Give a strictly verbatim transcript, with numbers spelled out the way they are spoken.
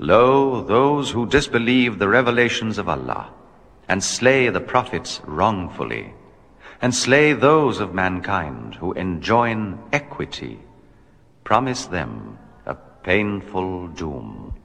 Lo, those who disbelieve the revelations of Allah, and slay the prophets wrongfully, and slay those of mankind who enjoin equity, promise them a painful doom.